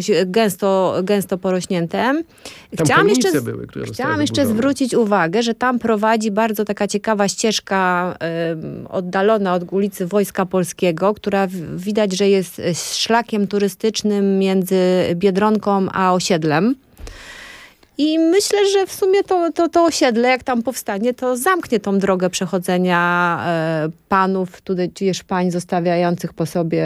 gęsto porośnięte. Tam kamienice były, które Chciałam jeszcze zwrócić uwagę, że tam prowadzi bardzo taka ciekawa ścieżka oddalona od ulicy Wojska Polskiego, która widać, że jest szlakiem turystycznym między Biedronką a osiedlem. I myślę, że w sumie to osiedle, jak tam powstanie, to zamknie tą drogę przechodzenia panów, tudzież pań zostawiających po sobie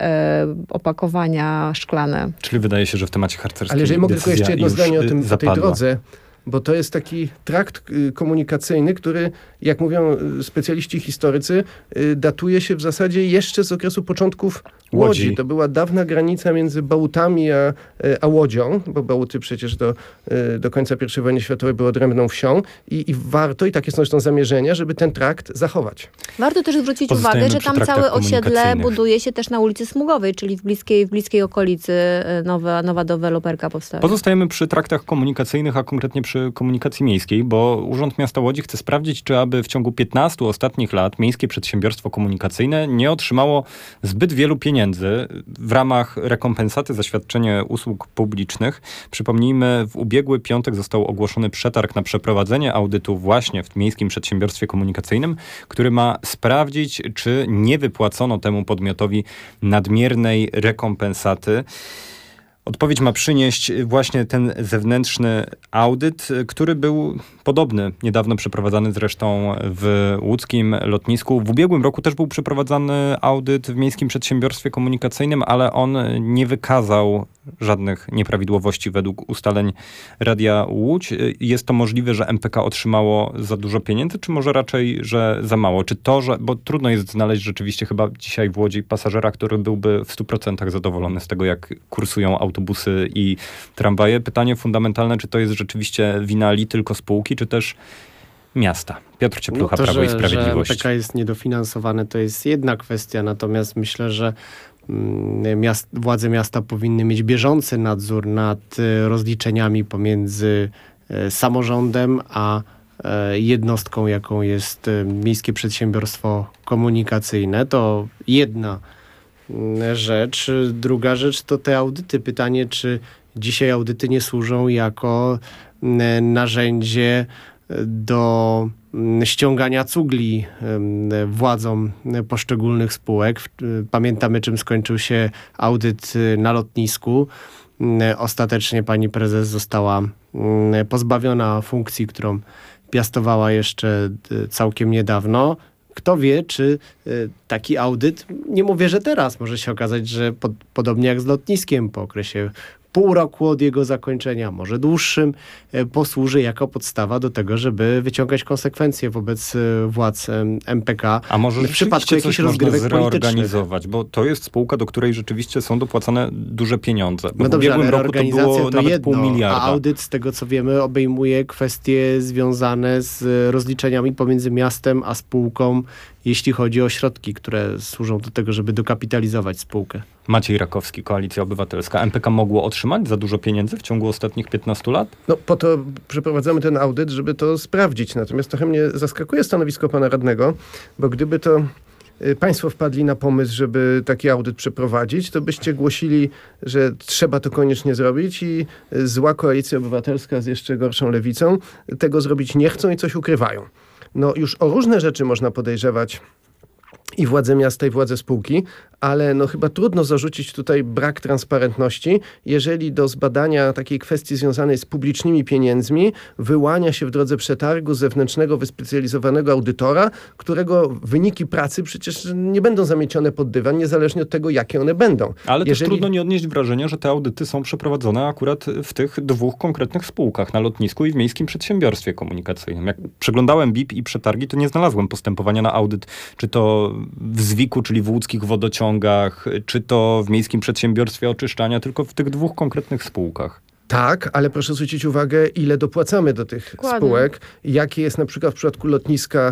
opakowania szklane. Czyli wydaje się, że w temacie harcerskiej Ale jeżeli mogę tylko jeszcze jedno zdanie o tej drodze, bo to jest taki trakt komunikacyjny, który, jak mówią specjaliści historycy, datuje się w zasadzie jeszcze z okresu początków Łodzi. To była dawna granica między Bałutami a Łodzią, bo Bałuty przecież do końca I wojny światowej były odrębną wsią i warto, i takie są zresztą zamierzenia, żeby ten trakt zachować. Warto też zwrócić uwagę, że tam całe osiedle buduje się też na ulicy Smugowej, czyli w bliskiej okolicy nowa deweloperka powstała. Pozostajemy przy traktach komunikacyjnych, a konkretnie przy komunikacji miejskiej, bo Urząd Miasta Łodzi chce sprawdzić, czy aby w ciągu 15 ostatnich lat Miejskie Przedsiębiorstwo Komunikacyjne nie otrzymało zbyt wielu pieniędzy w ramach rekompensaty za świadczenie usług publicznych. Przypomnijmy, w ubiegły piątek został ogłoszony przetarg na przeprowadzenie audytu właśnie w Miejskim Przedsiębiorstwie Komunikacyjnym, który ma sprawdzić, czy nie wypłacono temu podmiotowi nadmiernej rekompensaty. Odpowiedź ma przynieść właśnie ten zewnętrzny audyt, który był podobny, niedawno przeprowadzany zresztą w łódzkim lotnisku. W ubiegłym roku też był przeprowadzany audyt w Miejskim Przedsiębiorstwie Komunikacyjnym, ale on nie wykazał żadnych nieprawidłowości według ustaleń Radia Łódź. Jest to możliwe, że MPK otrzymało za dużo pieniędzy, czy może raczej, że za mało? Czy to, bo trudno jest znaleźć rzeczywiście chyba dzisiaj w Łodzi pasażera, który byłby w 100% zadowolony z tego, jak kursują autobusy i tramwaje. Pytanie fundamentalne, czy to jest rzeczywiście wina tylko spółki, czy też miasta? Piotr Cieplucha, Prawo i Sprawiedliwość. Że MPK jest niedofinansowane, to jest jedna kwestia, natomiast myślę, że władze miasta powinny mieć bieżący nadzór nad rozliczeniami pomiędzy samorządem a jednostką, jaką jest Miejskie Przedsiębiorstwo Komunikacyjne. To jedna rzecz. Druga rzecz to te audyty. Pytanie, czy dzisiaj audyty nie służą jako narzędzie do ściągania cugli władzom poszczególnych spółek. Pamiętamy, czym skończył się audyt na lotnisku. Ostatecznie pani prezes została pozbawiona funkcji, którą piastowała jeszcze całkiem niedawno. Kto wie, czy taki audyt, nie mówię, że teraz, może się okazać, że podobnie jak z lotniskiem, po okresie pół roku od jego zakończenia, może dłuższym, posłuży jako podstawa do tego, żeby wyciągać konsekwencje wobec władz MPK. A może w przypadku jakichś rozgrywek zreorganizować, bo to jest spółka, do której rzeczywiście są dopłacane duże pieniądze. No dobrze, ale reorganizacja to nawet jedno, 0,5 miliarda. A audyt, z tego co wiemy, obejmuje kwestie związane z rozliczeniami pomiędzy miastem a spółką, jeśli chodzi o środki, które służą do tego, żeby dokapitalizować spółkę. Maciej Rakowski, Koalicja Obywatelska. MPK mogło otrzymać za dużo pieniędzy w ciągu ostatnich 15 lat? No po to przeprowadzamy ten audyt, żeby to sprawdzić. Natomiast trochę mnie zaskakuje stanowisko pana radnego, bo gdyby to państwo wpadli na pomysł, żeby taki audyt przeprowadzić, to byście głosili, że trzeba to koniecznie zrobić i zła Koalicja Obywatelska z jeszcze gorszą Lewicą tego zrobić nie chcą i coś ukrywają. No już o różne rzeczy można podejrzewać i władze miasta, i władze spółki, ale no chyba trudno zarzucić tutaj brak transparentności, jeżeli do zbadania takiej kwestii związanej z publicznymi pieniędzmi wyłania się w drodze przetargu zewnętrznego, wyspecjalizowanego audytora, którego wyniki pracy przecież nie będą zamiecione pod dywan, niezależnie od tego, jakie one będą. Ale też trudno nie odnieść wrażenia, że te audyty są przeprowadzone akurat w tych dwóch konkretnych spółkach, na lotnisku i w Miejskim Przedsiębiorstwie Komunikacyjnym. Jak przeglądałem BIP i przetargi, to nie znalazłem postępowania na audyt, czy to w Zwiku, czyli w łódzkich wodociągach, czy to w Miejskim Przedsiębiorstwie Oczyszczania, tylko w tych dwóch konkretnych spółkach. Tak, ale proszę zwrócić uwagę, ile dopłacamy do tych spółek. Jaki jest na przykład w przypadku lotniska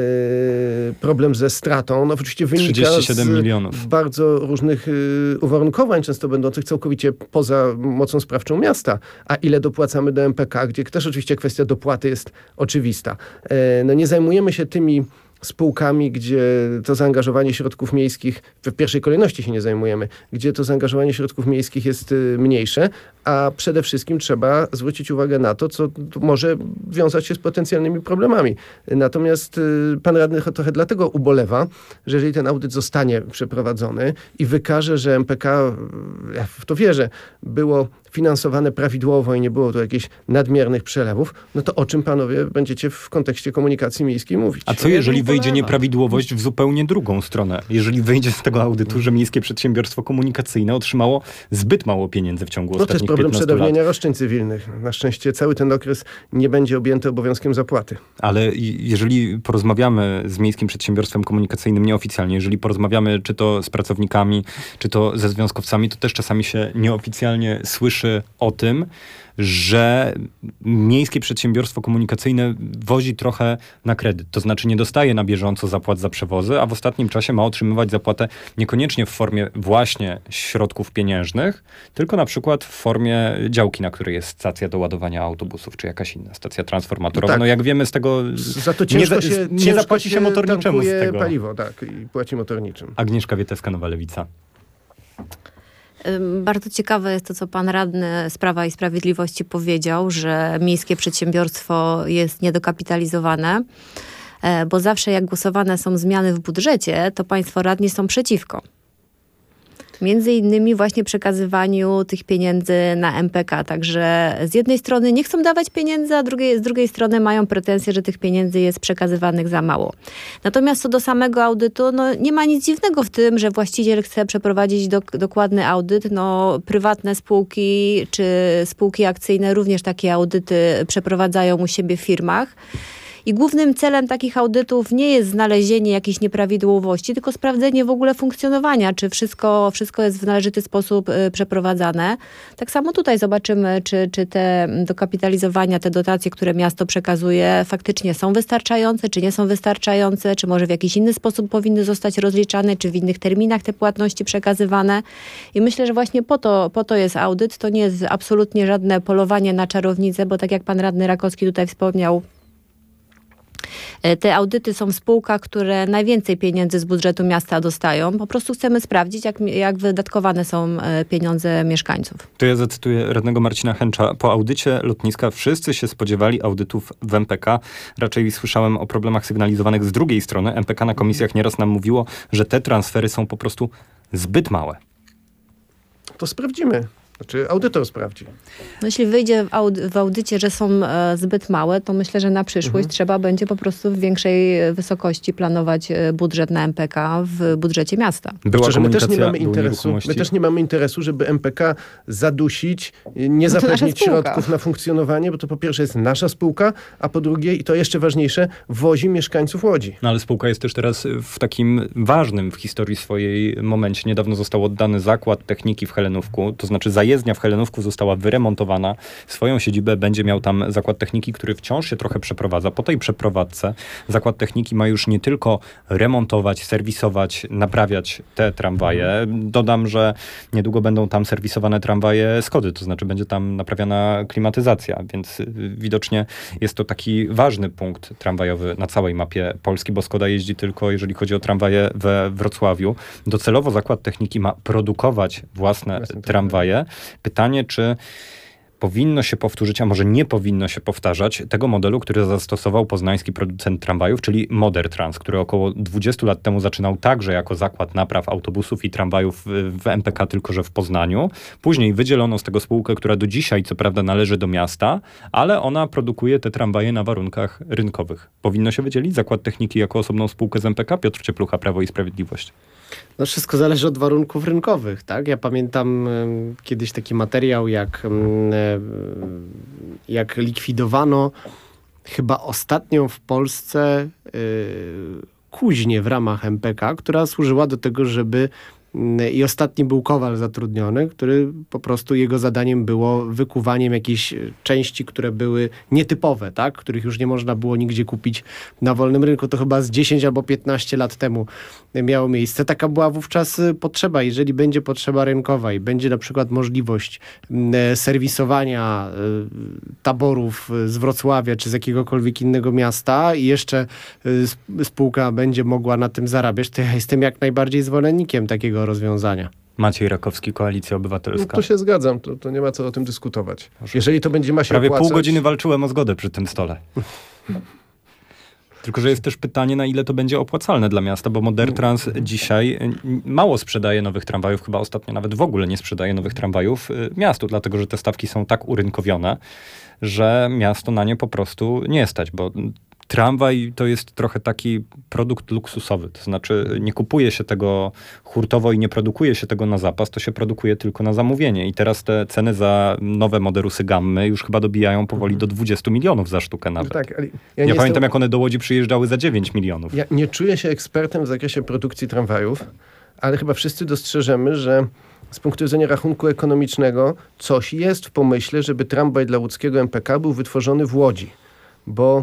problem ze stratą. No oczywiście wynika 37 milionów. z bardzo różnych uwarunkowań, często będących całkowicie poza mocą sprawczą miasta. A ile dopłacamy do MPK, gdzie też oczywiście kwestia dopłaty jest oczywista. No nie zajmujemy się tymi spółkami, gdzie to zaangażowanie środków miejskich, w pierwszej kolejności się nie zajmujemy, gdzie to zaangażowanie środków miejskich jest mniejsze, a przede wszystkim trzeba zwrócić uwagę na to, co może wiązać się z potencjalnymi problemami. Natomiast pan radny trochę dlatego ubolewa, że jeżeli ten audyt zostanie przeprowadzony i wykaże, że MPK, ja w to wierzę, było finansowane prawidłowo i nie było tu jakichś nadmiernych przelewów, no to o czym panowie będziecie w kontekście komunikacji miejskiej mówić? A co jeżeli wyjdzie nieprawidłowość w zupełnie drugą stronę? Jeżeli wyjdzie z tego audytu, że Miejskie Przedsiębiorstwo Komunikacyjne otrzymało zbyt mało pieniędzy w ciągu ostatnich 15 lat. To jest problem przedawnienia roszczeń cywilnych. Na szczęście cały ten okres nie będzie objęty obowiązkiem zapłaty. Ale jeżeli porozmawiamy z Miejskim Przedsiębiorstwem Komunikacyjnym nieoficjalnie, jeżeli porozmawiamy czy to z pracownikami, czy to ze związkowcami, to też czasami się nieoficjalnie słyszy o tym, że Miejskie Przedsiębiorstwo Komunikacyjne wozi trochę na kredyt. To znaczy nie dostaje na bieżąco zapłat za przewozy, a w ostatnim czasie ma otrzymywać zapłatę niekoniecznie w formie właśnie środków pieniężnych, tylko na przykład w formie działki, na której jest stacja do ładowania autobusów, czy jakaś inna stacja transformatorowa. No jak wiemy z tego, za to nie zapłaci się motorniczemu z tego. Paliwo, tak, i płaci motorniczym. Agnieszka Wietewska, Nowa Lewica. Bardzo ciekawe jest to, co pan radny z Prawa i Sprawiedliwości powiedział, że miejskie przedsiębiorstwo jest niedokapitalizowane, bo zawsze jak głosowane są zmiany w budżecie, to państwo radni są przeciwko. Między innymi właśnie przekazywaniu tych pieniędzy na MPK. Także z jednej strony nie chcą dawać pieniędzy, a z drugiej strony mają pretensje, że tych pieniędzy jest przekazywanych za mało. Natomiast co do samego audytu, no nie ma nic dziwnego w tym, że właściciel chce przeprowadzić dokładny audyt. No, prywatne spółki czy spółki akcyjne również takie audyty przeprowadzają u siebie w firmach. I głównym celem takich audytów nie jest znalezienie jakichś nieprawidłowości, tylko sprawdzenie w ogóle funkcjonowania, czy wszystko jest w należyty sposób przeprowadzane. Tak samo tutaj zobaczymy, czy te dokapitalizowania, te dotacje, które miasto przekazuje, faktycznie są wystarczające, czy nie są wystarczające, czy może w jakiś inny sposób powinny zostać rozliczane, czy w innych terminach te płatności przekazywane. I myślę, że właśnie po to jest audyt. To nie jest absolutnie żadne polowanie na czarownicę, bo tak jak pan radny Rakowski tutaj wspomniał, te audyty są w spółkach, które najwięcej pieniędzy z budżetu miasta dostają. Po prostu chcemy sprawdzić, jak wydatkowane są pieniądze mieszkańców. To ja zacytuję radnego Marcina Chęcza. Po audycie lotniska wszyscy się spodziewali audytów w MPK. Raczej słyszałem o problemach sygnalizowanych z drugiej strony. MPK na komisjach nieraz nam mówiło, że te transfery są po prostu zbyt małe. To sprawdzimy. Znaczy audytor sprawdzi. No, jeśli wyjdzie w audycie, że są zbyt małe, to myślę, że na przyszłość trzeba będzie po prostu w większej wysokości planować budżet na MPK w budżecie miasta. My też nie mamy interesu, żeby MPK zadusić, nie zapewnić środków na funkcjonowanie, bo to po pierwsze jest nasza spółka, a po drugie, i to jeszcze ważniejsze, wozi mieszkańców Łodzi. No ale spółka jest też teraz w takim ważnym w historii swojej momencie. Niedawno został oddany zakład techniki w Helenówku, to znaczy zajezdnia w Helenówku została wyremontowana. Swoją siedzibę będzie miał tam zakład techniki, który wciąż się trochę przeprowadza. Po tej przeprowadzce zakład techniki ma już nie tylko remontować, serwisować, naprawiać te tramwaje. Dodam, że niedługo będą tam serwisowane tramwaje Skody, to znaczy będzie tam naprawiana klimatyzacja, więc widocznie jest to taki ważny punkt tramwajowy na całej mapie Polski, bo Skoda jeździ tylko, jeżeli chodzi o tramwaje we Wrocławiu. Docelowo zakład techniki ma produkować własne tramwaje. Pytanie, czy powinno się powtórzyć, a może nie powinno się powtarzać tego modelu, który zastosował poznański producent tramwajów, czyli Modertrans, który około 20 lat temu zaczynał także jako zakład napraw autobusów i tramwajów w MPK, tylko że w Poznaniu. Później wydzielono z tego spółkę, która do dzisiaj co prawda należy do miasta, ale ona produkuje te tramwaje na warunkach rynkowych. Powinno się wydzielić zakład techniki jako osobną spółkę z MPK? Piotr Cieplucha, Prawo i Sprawiedliwość. No wszystko zależy od warunków rynkowych, tak? Ja pamiętam kiedyś taki materiał, jak likwidowano chyba ostatnią w Polsce kuźnię w ramach MPK, która służyła do tego, żeby i ostatni był kowal zatrudniony, który po prostu jego zadaniem było wykuwaniem jakichś części, które były nietypowe, tak? Których już nie można było nigdzie kupić na wolnym rynku. To chyba z 10 albo 15 lat temu miało miejsce. Taka była wówczas potrzeba. Jeżeli będzie potrzeba rynkowa i będzie na przykład możliwość serwisowania taborów z Wrocławia czy z jakiegokolwiek innego miasta i jeszcze spółka będzie mogła na tym zarabiać, to ja jestem jak najbardziej zwolennikiem takiego rozwiązania. Maciej Rakowski, Koalicja Obywatelska. No, to się zgadzam, to nie ma co o tym dyskutować. Jeżeli to będzie ma się Prawie opłacać... pół godziny walczyłem o zgodę przy tym stole. Tylko że jest też pytanie, na ile to będzie opłacalne dla miasta, bo Modertrans dzisiaj mało sprzedaje nowych tramwajów, chyba ostatnio nawet w ogóle nie sprzedaje nowych tramwajów miastu, dlatego że te stawki są tak urynkowione, że miasto na nie po prostu nie stać, bo tramwaj to jest trochę taki produkt luksusowy, to znaczy nie kupuje się tego hurtowo i nie produkuje się tego na zapas, to się produkuje tylko na zamówienie. I teraz te ceny za nowe Moderusy Gammy już chyba dobijają powoli do 20 milionów za sztukę nawet. Tak, ale Ja pamiętam, jak one do Łodzi przyjeżdżały za 9 milionów. Ja nie czuję się ekspertem w zakresie produkcji tramwajów, ale chyba wszyscy dostrzeżemy, że z punktu widzenia rachunku ekonomicznego coś jest w pomyśle, żeby tramwaj dla łódzkiego MPK był wytworzony w Łodzi. Bo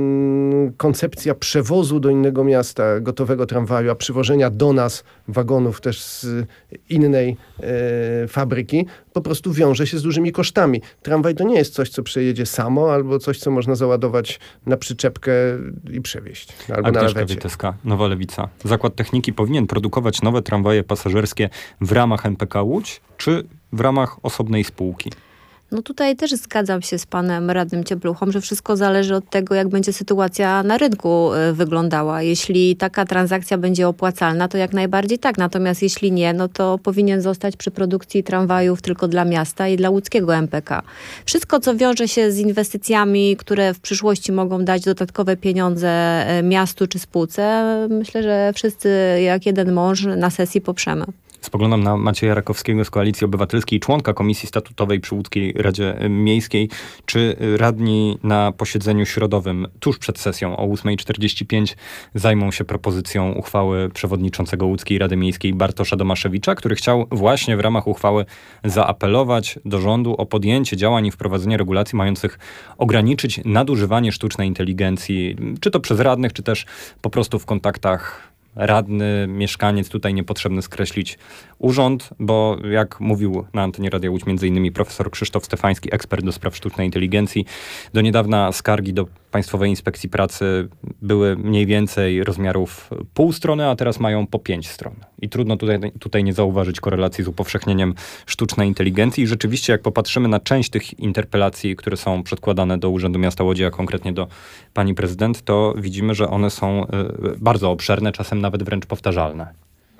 koncepcja przewozu do innego miasta gotowego tramwaju, a przywożenia do nas wagonów też z innej fabryki, po prostu wiąże się z dużymi kosztami. Tramwaj to nie jest coś, co przejedzie samo, albo coś, co można załadować na przyczepkę i przewieźć. Albo na lawecie. Witecka, Nowa Lewica. Zakład Techniki powinien produkować nowe tramwaje pasażerskie w ramach MPK Łódź, czy w ramach osobnej spółki? No tutaj też zgadzam się z panem radnym Ciepluchą, że wszystko zależy od tego, jak będzie sytuacja na rynku wyglądała. Jeśli taka transakcja będzie opłacalna, to jak najbardziej tak. Natomiast jeśli nie, no to powinien zostać przy produkcji tramwajów tylko dla miasta i dla łódzkiego MPK. Wszystko, co wiąże się z inwestycjami, które w przyszłości mogą dać dodatkowe pieniądze miastu czy spółce, myślę, że wszyscy jak jeden mąż na sesji poprzemy. Spoglądam na Macieja Rakowskiego z Koalicji Obywatelskiej, członka Komisji Statutowej przy Łódzkiej Radzie Miejskiej. Czy radni na posiedzeniu środowym tuż przed sesją o 8:45 zajmą się propozycją uchwały przewodniczącego Łódzkiej Rady Miejskiej Bartosza Domaszewicza, który chciał właśnie w ramach uchwały zaapelować do rządu o podjęcie działań i wprowadzenie regulacji mających ograniczyć nadużywanie sztucznej inteligencji, czy to przez radnych, czy też po prostu w kontaktach radny, mieszkaniec, tutaj niepotrzebne skreślić urząd, bo jak mówił na antenie Radia Łódź m.in. profesor Krzysztof Stefański, ekspert do spraw sztucznej inteligencji, do niedawna skargi do Państwowej Inspekcji Pracy były mniej więcej rozmiarów pół strony, a teraz mają po 5 stron. I trudno tutaj nie zauważyć korelacji z upowszechnieniem sztucznej inteligencji. I rzeczywiście, jak popatrzymy na część tych interpelacji, które są przedkładane do Urzędu Miasta Łodzi, a konkretnie do pani prezydent, to widzimy, że one są bardzo obszerne, czasem nawet wręcz powtarzalne.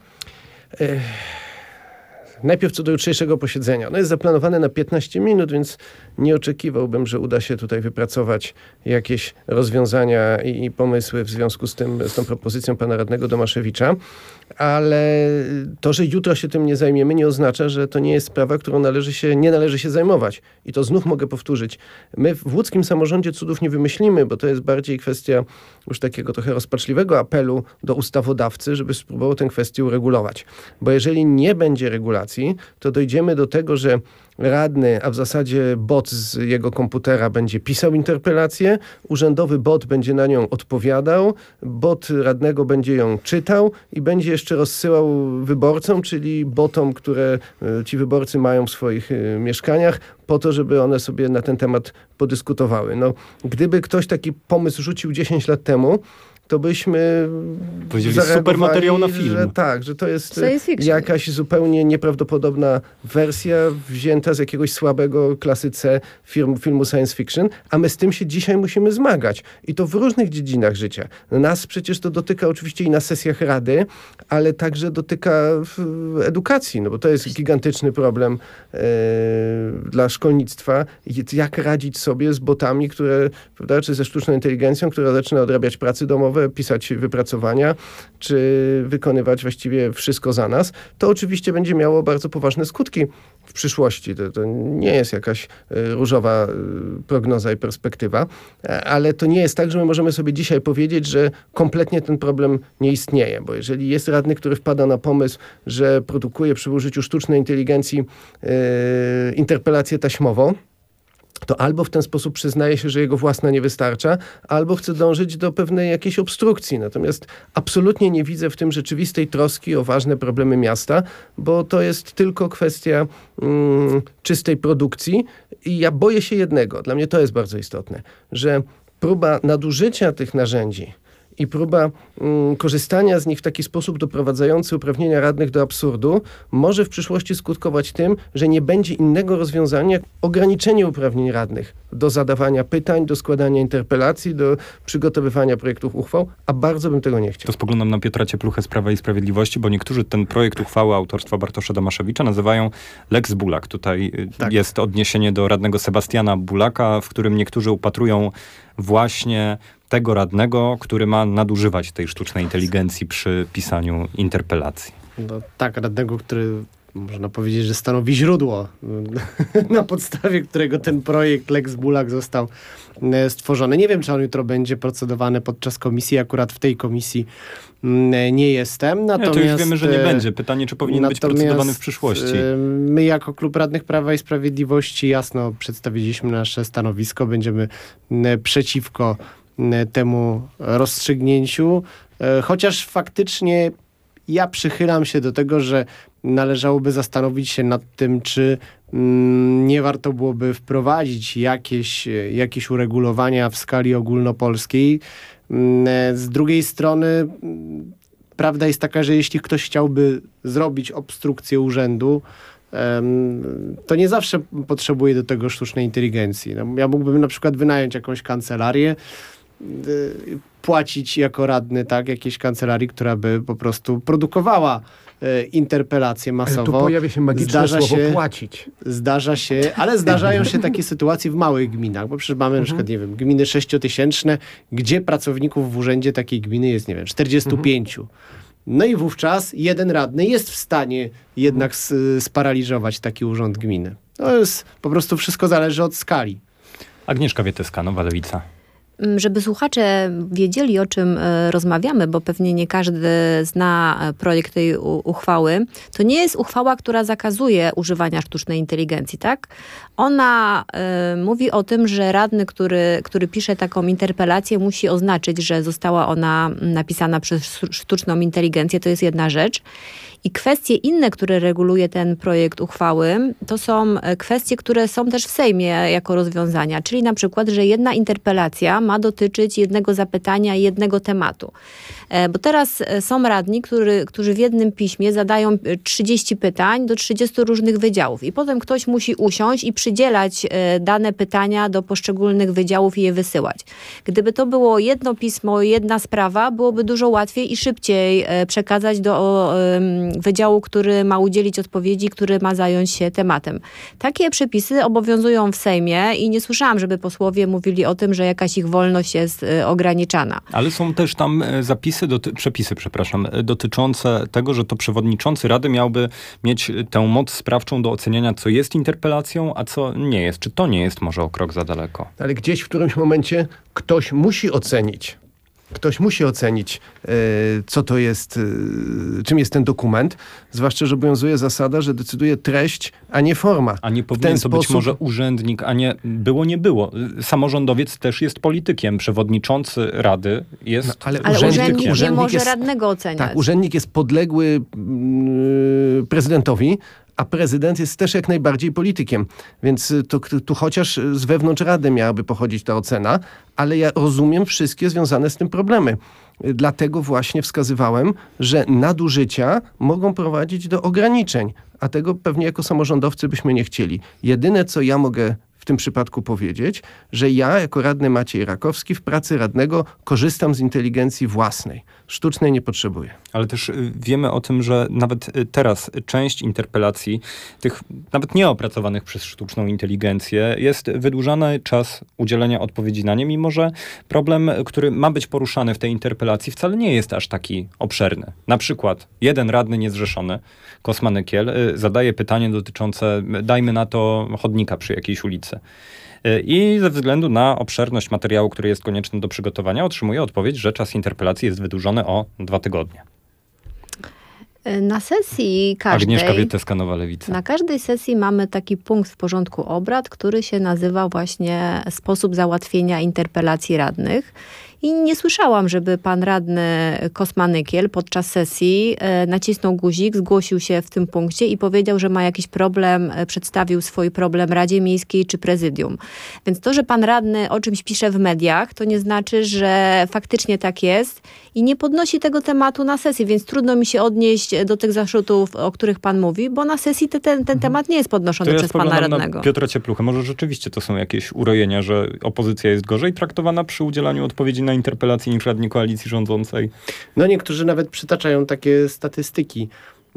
Najpierw co do jutrzejszego posiedzenia. Ono jest zaplanowane na 15 minut, więc nie oczekiwałbym, że uda się tutaj wypracować jakieś rozwiązania i pomysły w związku z tą propozycją pana radnego Domaszewicza. Ale to, że jutro się tym nie zajmiemy, nie oznacza, że to nie jest sprawa, którą nie należy się zajmować. I to znów mogę powtórzyć. My w łódzkim samorządzie cudów nie wymyślimy, bo to jest bardziej kwestia już takiego trochę rozpaczliwego apelu do ustawodawcy, żeby spróbował tę kwestię uregulować. Bo jeżeli nie będzie regulacji, to dojdziemy do tego, że radny, a w zasadzie bot z jego komputera będzie pisał interpelację, urzędowy bot będzie na nią odpowiadał, bot radnego będzie ją czytał i będzie jeszcze rozsyłał wyborcom, czyli botom, które ci wyborcy mają w swoich mieszkaniach, po to, żeby one sobie na ten temat podyskutowały. No, gdyby ktoś taki pomysł rzucił 10 lat temu, to byśmy super materiał na film. Że tak, że to jest jakaś zupełnie nieprawdopodobna wersja wzięta z jakiegoś słabego klasy C filmu science fiction, a my z tym się dzisiaj musimy zmagać. I to w różnych dziedzinach życia. Nas przecież to dotyka oczywiście i na sesjach Rady, ale także dotyka edukacji, no bo to jest gigantyczny problem dla szkolnictwa. Jak radzić sobie z botami, które, prawda, czy ze sztuczną inteligencją, która zaczyna odrabiać pracy domowe, pisać wypracowania, czy wykonywać właściwie wszystko za nas, to oczywiście będzie miało bardzo poważne skutki w przyszłości. To nie jest jakaś różowa prognoza i perspektywa, ale to nie jest tak, że my możemy sobie dzisiaj powiedzieć, że kompletnie ten problem nie istnieje, bo jeżeli jest radny, który wpada na pomysł, że produkuje przy użyciu sztucznej inteligencji interpelację taśmową, to albo w ten sposób przyznaje się, że jego własna nie wystarcza, albo chce dążyć do pewnej jakiejś obstrukcji. Natomiast absolutnie nie widzę w tym rzeczywistej troski o ważne problemy miasta, bo to jest tylko kwestia czystej produkcji i ja boję się jednego, dla mnie to jest bardzo istotne, że próba nadużycia tych narzędzi i próba korzystania z nich w taki sposób doprowadzający uprawnienia radnych do absurdu może w przyszłości skutkować tym, że nie będzie innego rozwiązania jak ograniczenie uprawnień radnych do zadawania pytań, do składania interpelacji, do przygotowywania projektów uchwał, a bardzo bym tego nie chciał. To spoglądam na Piotra Ciepluchę z Prawa i Sprawiedliwości, bo niektórzy ten projekt uchwały autorstwa Bartosza Domaszewicza nazywają Lex Bulak. Tutaj jest odniesienie do radnego Sebastiana Bulaka, w którym niektórzy upatrują właśnie tego radnego, który ma nadużywać tej sztucznej inteligencji przy pisaniu interpelacji. No tak, radnego, który można powiedzieć, że stanowi źródło, na podstawie którego ten projekt Lex Bulak został stworzony. Nie wiem, czy on jutro będzie procedowany podczas komisji. Akurat w tej komisji nie jestem. Natomiast, to już wiemy, że nie będzie. Pytanie, czy powinien być procedowany w przyszłości. My jako Klub Radnych Prawa i Sprawiedliwości jasno przedstawiliśmy nasze stanowisko. Będziemy przeciwko temu rozstrzygnięciu. Chociaż faktycznie ja przychylam się do tego, że należałoby zastanowić się nad tym, czy nie warto byłoby wprowadzić jakieś uregulowania w skali ogólnopolskiej. Z drugiej strony prawda jest taka, że jeśli ktoś chciałby zrobić obstrukcję urzędu, to nie zawsze potrzebuje do tego sztucznej inteligencji. No, ja mógłbym na przykład wynająć jakąś kancelarię, płacić jako radny, tak, jakiejś kancelarii, która by po prostu produkowała interpelacje masowo. Ale tu pojawia się magiczne słowo płacić. Ale zdarzają się takie sytuacje w małych gminach, bo przecież mamy na przykład, nie wiem, gminy 6-tysięczne, gdzie pracowników w urzędzie takiej gminy jest, nie wiem, 45. No i wówczas jeden radny jest w stanie jednak sparaliżować taki urząd gminy. To jest, po prostu wszystko zależy od skali. Agnieszka Wietyska, Nowa Lewica. Żeby słuchacze wiedzieli, o czym rozmawiamy, bo pewnie nie każdy zna projekt tej uchwały, to nie jest uchwała, która zakazuje używania sztucznej inteligencji, tak? Ona mówi o tym, że radny, który pisze taką interpelację, musi oznaczyć, że została ona napisana przez sztuczną inteligencję. To jest jedna rzecz. I kwestie inne, które reguluje ten projekt uchwały, to są kwestie, które są też w Sejmie jako rozwiązania. Czyli na przykład, że jedna interpelacja ma dotyczyć jednego zapytania i jednego tematu. Bo teraz są radni, którzy w jednym piśmie zadają 30 pytań do 30 różnych wydziałów. I potem ktoś musi usiąść i przydzielać dane pytania do poszczególnych wydziałów i je wysyłać. Gdyby to było jedno pismo, jedna sprawa, byłoby dużo łatwiej i szybciej przekazać do wydziału, który ma udzielić odpowiedzi, który ma zająć się tematem. Takie przepisy obowiązują w Sejmie i nie słyszałam, żeby posłowie mówili o tym, że jakaś ich wolność jest ograniczana. Ale są też tam przepisy dotyczące tego, że to przewodniczący Rady miałby mieć tę moc sprawczą do oceniania, co jest interpelacją, a co nie jest. Czy to nie jest może o krok za daleko? Ale gdzieś w którymś momencie ktoś musi ocenić, co to jest, czym jest ten dokument, zwłaszcza, że obowiązuje zasada, że decyduje treść, a nie forma. A nie powinien to być może urzędnik, a nie nie było. Samorządowiec też jest politykiem. Przewodniczący Rady jest ale urzędnik nie może radnego oceniać. Tak, urzędnik jest podległy prezydentowi, a prezydent jest też jak najbardziej politykiem. Więc tu chociaż z wewnątrz Rady miałaby pochodzić ta ocena, ale ja rozumiem wszystkie związane z tym problemy. Dlatego właśnie wskazywałem, że nadużycia mogą prowadzić do ograniczeń, a tego pewnie jako samorządowcy byśmy nie chcieli. Jedyne, co ja mogę w tym przypadku powiedzieć, że ja jako radny Maciej Rakowski w pracy radnego korzystam z inteligencji własnej. Sztucznej nie potrzebuję. Ale też wiemy o tym, że nawet teraz część interpelacji, tych nawet nieopracowanych przez sztuczną inteligencję, jest wydłużany czas udzielenia odpowiedzi na nie, mimo że problem, który ma być poruszany w tej interpelacji, wcale nie jest aż taki obszerny. Na przykład jeden radny niezrzeszony, Kosma Nykiel, zadaje pytanie dotyczące, dajmy na to, chodnika przy jakiejś ulicy. I ze względu na obszerność materiału, który jest konieczny do przygotowania, otrzymuje odpowiedź, że czas interpelacji jest wydłużony o 2 tygodnie. Na sesji każdej... Agnieszka Wieteska, Nowa Lewica. Na każdej sesji mamy taki punkt w porządku obrad, który się nazywa właśnie sposób załatwienia interpelacji radnych. I nie słyszałam, żeby pan radny Kosma Nykiel podczas sesji nacisnął guzik, zgłosił się w tym punkcie i powiedział, że ma jakiś problem, przedstawił swój problem Radzie Miejskiej czy Prezydium. Więc to, że pan radny o czymś pisze w mediach, to nie znaczy, że faktycznie tak jest i nie podnosi tego tematu na sesji, więc trudno mi się odnieść do tych zarzutów, o których pan mówi, bo na sesji ten temat nie jest podnoszony przez pana radnego. Na Piotra Ciepluchę. Może rzeczywiście to są jakieś urojenia, że opozycja jest gorzej traktowana przy udzielaniu odpowiedzi na interpelację niż radni koalicji rządzącej? No niektórzy nawet przytaczają takie statystyki.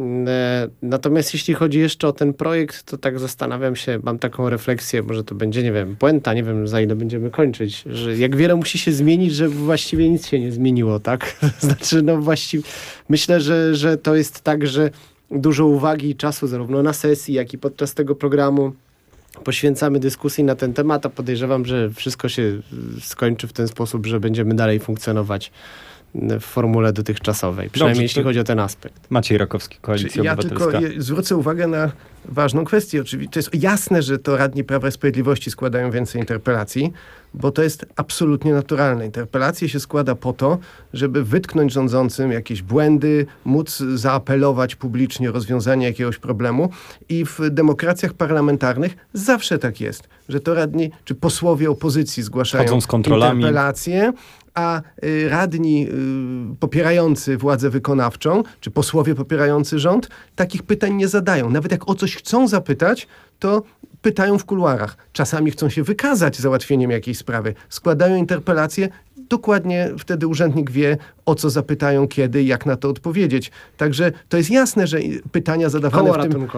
Natomiast jeśli chodzi jeszcze o ten projekt, to tak zastanawiam się, mam taką refleksję, może to będzie, nie wiem, puenta, nie wiem za ile będziemy kończyć, że jak wiele musi się zmienić, że właściwie nic się nie zmieniło, tak? Znaczy, no właściwie myślę, że to jest tak, że dużo uwagi i czasu zarówno na sesji, jak i podczas tego programu poświęcamy dyskusji na ten temat, a podejrzewam, że wszystko się skończy w ten sposób, że będziemy dalej funkcjonować w formule dotychczasowej. Przynajmniej jeśli chodzi o ten aspekt. Maciej Rakowski, Koalicja Obywatelska. Ja tylko zwrócę uwagę na ważną kwestię. Oczywiście to jest jasne, że to radni Prawa i Sprawiedliwości składają więcej interpelacji, bo to jest absolutnie naturalne. Interpelacje się składa po to, żeby wytknąć rządzącym jakieś błędy, móc zaapelować publicznie o rozwiązanie jakiegoś problemu i w demokracjach parlamentarnych zawsze tak jest, że to radni czy posłowie opozycji zgłaszają z kontrolami. Interpelacje, a radni popierający władzę wykonawczą, czy posłowie popierający rząd, takich pytań nie zadają. Nawet jak o coś chcą zapytać, to pytają w kuluarach. Czasami chcą się wykazać załatwieniem jakiejś sprawy. Składają interpelacje, dokładnie wtedy urzędnik wie, o co zapytają, kiedy i jak na to odpowiedzieć. Także to jest jasne, że pytania zadawane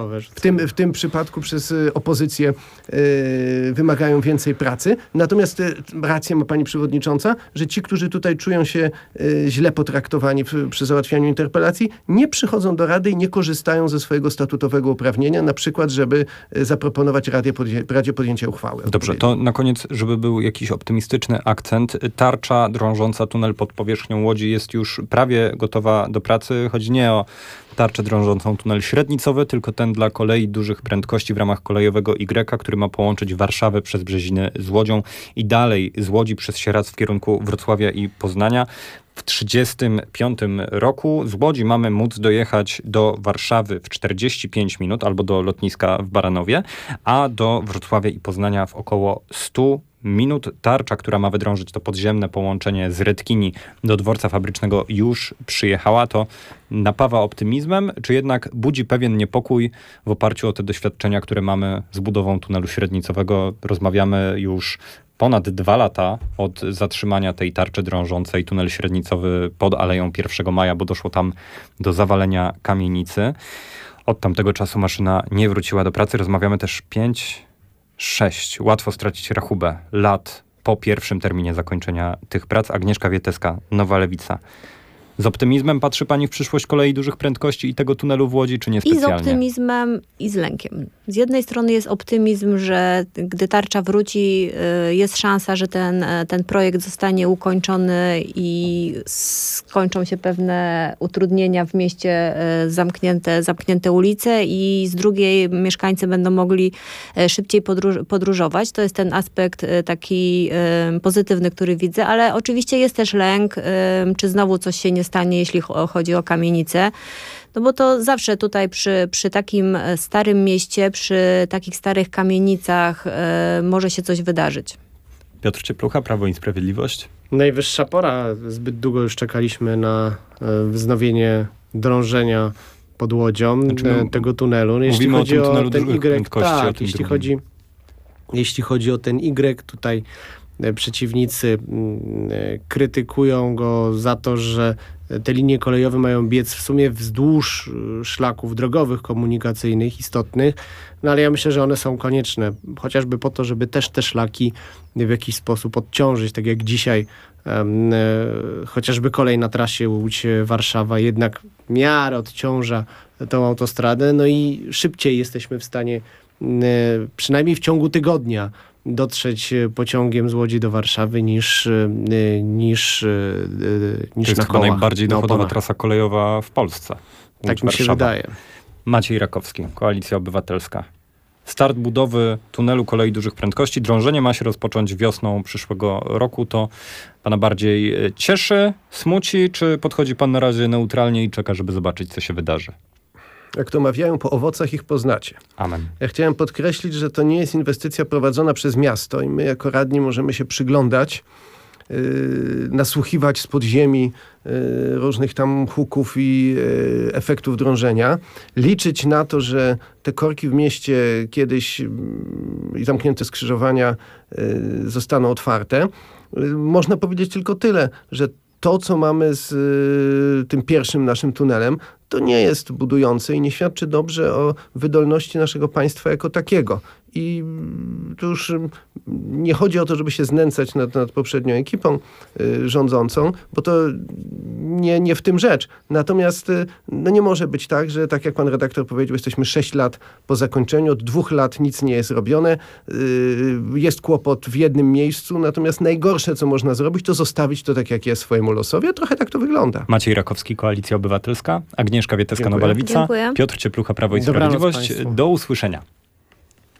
w tym przypadku przez opozycję wymagają więcej pracy. Natomiast rację ma pani przewodnicząca, że ci, którzy tutaj czują się źle potraktowani przy załatwianiu interpelacji, nie przychodzą do Rady i nie korzystają ze swojego statutowego uprawnienia, na przykład, żeby zaproponować Radzie podjęcia uchwały. Dobrze, to na koniec, żeby był jakiś optymistyczny akcent. Tarcza drążąca tunel pod powierzchnią Łodzi jest już prawie gotowa do pracy. Chodzi nie o tarczę drążącą tunel średnicowy, tylko ten dla kolei dużych prędkości w ramach kolejowego Y, który ma połączyć Warszawę przez Brzeziny z Łodzią i dalej z Łodzi przez Sieradz w kierunku Wrocławia i Poznania. W 1935 roku z Łodzi mamy móc dojechać do Warszawy w 45 minut albo do lotniska w Baranowie, a do Wrocławia i Poznania w około 100 minut. Tarcza, która ma wydrążyć to podziemne połączenie z Redkini do dworca fabrycznego, już przyjechała. To napawa optymizmem, czy jednak budzi pewien niepokój w oparciu o te doświadczenia, które mamy z budową tunelu średnicowego? Rozmawiamy już ponad 2 lata od zatrzymania tej tarczy drążącej, tunel średnicowy pod Aleją 1 Maja, bo doszło tam do zawalenia kamienicy. Od tamtego czasu maszyna nie wróciła do pracy. Rozmawiamy też 6, łatwo stracić rachubę, lat po pierwszym terminie zakończenia tych prac. Agnieszka Wieteska, Nowa Lewica. Z optymizmem patrzy pani w przyszłość kolei dużych prędkości i tego tunelu w Łodzi, czy niespecjalnie? I z optymizmem, i z lękiem. Z jednej strony jest optymizm, że gdy tarcza wróci, jest szansa, że ten projekt zostanie ukończony i skończą się pewne utrudnienia w mieście, zamknięte ulice, i z drugiej mieszkańcy będą mogli szybciej podróżować. To jest ten aspekt taki pozytywny, który widzę, ale oczywiście jest też lęk, czy znowu coś się nie stanie, jeśli chodzi o kamienicę. No bo to zawsze tutaj przy takim starym mieście, przy takich starych kamienicach może się coś wydarzyć. Piotr Cieplucha, Prawo i Sprawiedliwość. Najwyższa pora. Zbyt długo już czekaliśmy na wznowienie drążenia pod Łodzią tego tunelu. Jeśli chodzi o ten Y, tak, jeśli chodzi Jeśli chodzi o ten Y, tutaj przeciwnicy krytykują go za to, że te linie kolejowe mają biec w sumie wzdłuż szlaków drogowych, komunikacyjnych, istotnych, no ale ja myślę, że one są konieczne, chociażby po to, żeby też te szlaki w jakiś sposób odciążyć, tak jak dzisiaj chociażby kolej na trasie Łódź-Warszawa jednak w miarę odciąża tą autostradę, no i szybciej jesteśmy w stanie przynajmniej w ciągu tygodnia dotrzeć pociągiem z Łodzi do Warszawy niż To jest na chyba kołach, najbardziej na dochodowa oponach. trasa kolejowa w Polsce. Tak mi się Warszawa. wydaje. Maciej Rakowski, Koalicja Obywatelska. Start budowy tunelu kolei dużych prędkości. Drążenie ma się rozpocząć wiosną przyszłego roku. To pana bardziej cieszy, smuci, czy podchodzi pan na razie neutralnie i czeka, żeby zobaczyć, co się wydarzy? Jak to mawiają, po owocach ich poznacie. Amen. Ja chciałem podkreślić, że to nie jest inwestycja prowadzona przez miasto i my jako radni możemy się przyglądać, nasłuchiwać z podziemi różnych tam huków i efektów drążenia, liczyć na to, że te korki w mieście kiedyś i zamknięte skrzyżowania zostaną otwarte. Można powiedzieć tylko tyle, że to, co mamy z tym pierwszym naszym tunelem, to nie jest budujące i nie świadczy dobrze o wydolności naszego państwa jako takiego. I tu już nie chodzi o to, żeby się znęcać nad poprzednią ekipą rządzącą, bo to nie w tym rzecz. Natomiast no nie może być tak, że tak jak pan redaktor powiedział, jesteśmy 6 lat po zakończeniu, od 2 lat nic nie jest robione, jest kłopot w jednym miejscu, natomiast najgorsze, co można zrobić, to zostawić to tak, jak jest swojemu losowi, a trochę tak to wygląda. Maciej Rakowski, Koalicja Obywatelska, Agnieszka Wietewska, Dziękuję. Nowa Lewica, Dziękuję. Piotr Cieplucha, Prawo i Dobranoc Sprawiedliwość. państwu. Do usłyszenia.